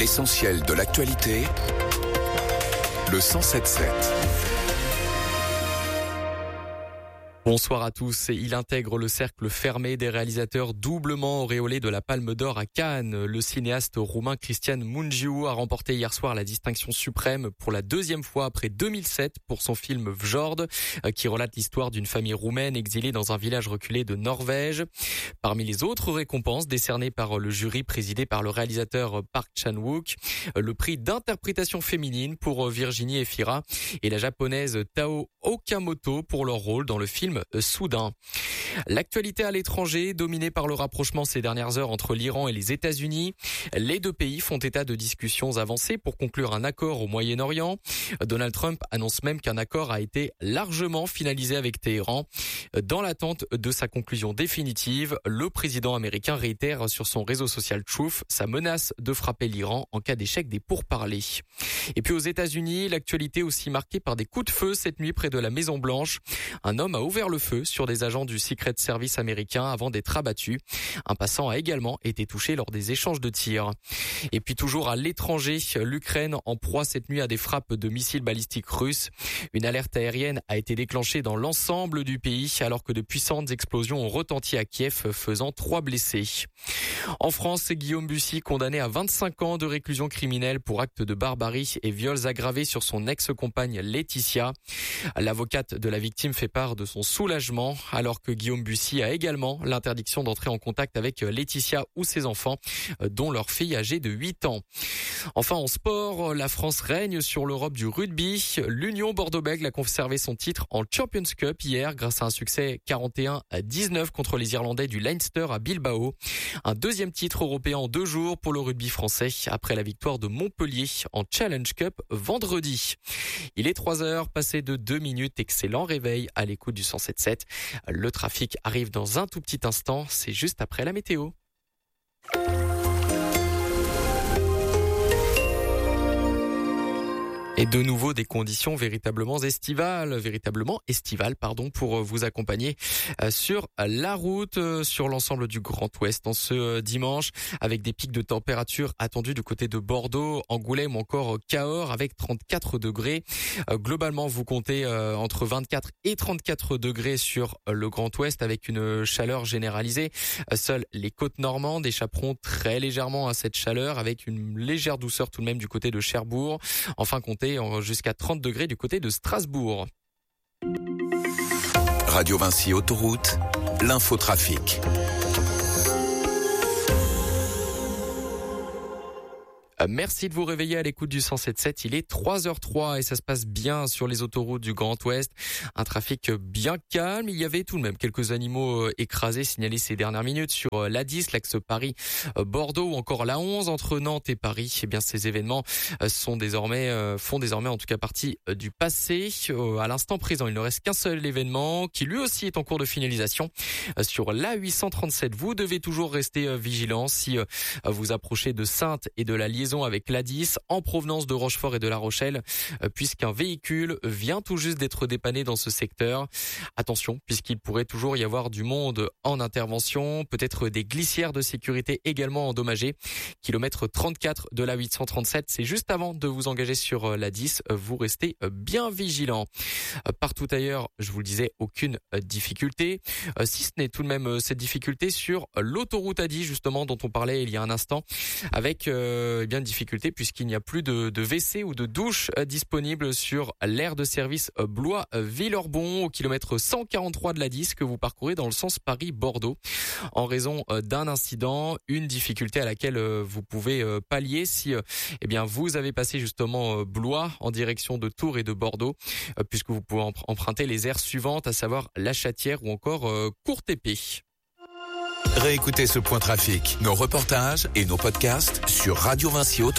L'essentiel de l'actualité, le 107.7. Bonsoir à tous. Il intègre le cercle fermé des réalisateurs doublement auréolés de la Palme d'Or à Cannes. Le cinéaste roumain Cristian Mungiu a remporté hier soir la distinction suprême pour la deuxième fois après 2007 pour son film Vjord, qui relate l'histoire d'une famille roumaine exilée dans un village reculé de Norvège. Parmi les autres récompenses décernées par le jury présidé par le réalisateur Park Chan-wook, le prix d'interprétation féminine pour Virginie Efira et la japonaise Tao Okamoto pour leur rôle dans le film Soudain. L'actualité à l'étranger, dominée par le rapprochement ces dernières heures entre l'Iran et les États-Unis. Les deux pays font état de discussions avancées pour conclure un accord au Moyen-Orient. Donald Trump annonce même qu'un accord a été largement finalisé avec Téhéran. Dans l'attente de sa conclusion définitive, le président américain réitère sur son réseau social Truth sa menace de frapper l'Iran en cas d'échec des pourparlers. Et puis aux États-Unis, l'actualité aussi marquée par des coups de feu cette nuit près de la Maison-Blanche. Un homme a ouvert le feu sur des agents du Secret Service américain avant d'être abattu. Un passant a également été touché lors des échanges de tirs. Et puis toujours à l'étranger, l'Ukraine en proie cette nuit à des frappes de missiles balistiques russes. Une alerte aérienne a été déclenchée dans l'ensemble du pays alors que de puissantes explosions ont retenti à Kiev, faisant 3 blessés. En France, Guillaume Bussy condamné à 25 ans de réclusion criminelle pour actes de barbarie et viols aggravés sur son ex-compagne Laetitia. L'avocate de la victime fait part de son soulagement alors que Guillaume Bussy a également l'interdiction d'entrer en contact avec Laetitia ou ses enfants, dont leur fille âgée de 8 ans. Enfin, en sport, la France règne sur l'Europe du rugby. L'Union Bordeaux-Bègles a conservé son titre en Champions Cup hier grâce à un succès 41-19 contre les Irlandais du Leinster à Bilbao. Un deuxième titre européen en 2 jours pour le rugby français après la victoire de Montpellier en Challenge Cup vendredi. Il est 3h, passé de 2 minutes. Excellent réveil à l'écoute du 107.7. Le trafic arrive dans un tout petit instant. C'est juste après la météo. Et de nouveau des conditions véritablement estivales, pour vous accompagner sur la route, sur l'ensemble du Grand Ouest en ce dimanche, avec des pics de température attendus du côté de Bordeaux, Angoulême ou encore Cahors avec 34 degrés. Globalement, vous comptez entre 24 et 34 degrés sur le Grand Ouest avec une chaleur généralisée. Seules les côtes normandes échapperont très légèrement à cette chaleur avec une légère douceur tout de même du côté de Cherbourg. Enfin, comptez jusqu'à 30 degrés du côté de Strasbourg. Radio Vinci Autoroute, l'infotrafic. Merci de vous réveiller à l'écoute du 107.7. Il est 3h03 et ça se passe bien sur les autoroutes du Grand Ouest. Un trafic bien calme. Il y avait tout de même quelques animaux écrasés signalés ces dernières minutes sur l'A10, l'axe Paris-Bordeaux ou encore l'A11 entre Nantes et Paris. Eh bien, ces événements font désormais en tout cas partie du passé. À l'instant présent, il ne reste qu'un seul événement qui lui aussi est en cours de finalisation sur l'A837. Vous devez toujours rester vigilant si vous approchez de Saintes et de la liaison avec l'A10 en provenance de Rochefort et de La Rochelle, puisqu'un véhicule vient tout juste d'être dépanné dans ce secteur. Attention, puisqu'il pourrait toujours y avoir du monde en intervention, peut-être des glissières de sécurité également endommagées. Kilomètre 34 de la 837, c'est juste avant de vous engager sur l'A10. Vous restez bien vigilant. Partout ailleurs, je vous le disais, aucune difficulté. Si ce n'est tout de même cette difficulté sur l'autoroute A10, justement, dont on parlait il y a un instant, avec de difficulté puisqu'il n'y a plus de WC ou de douche disponible sur l'aire de service Blois-Villerbon au kilomètre 143 de l'A10 que vous parcourez dans le sens Paris-Bordeaux en raison d'un incident, une difficulté à laquelle vous pouvez pallier si vous avez passé justement Blois en direction de Tours et de Bordeaux puisque vous pouvez emprunter les aires suivantes, à savoir La Chatière ou encore Courtépée. Réécoutez ce point trafic, nos reportages et nos podcasts sur Radio Vinci Autoroute.